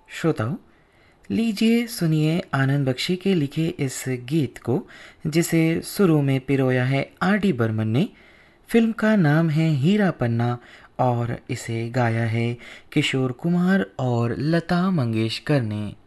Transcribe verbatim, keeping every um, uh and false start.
श्रोताओं, लीजिए सुनिए आनंद बख्शी के लिखे इस गीत को, जिसे सुरों में पिरोया है आर डी बर्मन ने। फिल्म का नाम है हीरा पन्ना और इसे गाया है किशोर कुमार और लता मंगेशकर ने।